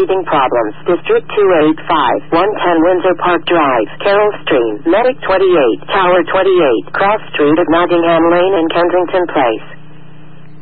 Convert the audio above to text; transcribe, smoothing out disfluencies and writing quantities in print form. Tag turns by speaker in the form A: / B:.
A: breathing problems. District 285, 110 Windsor Park Drive, Carroll Stream, Medic 28, Tower 28, Cross Street at Nottingham Lane and Kensington Place.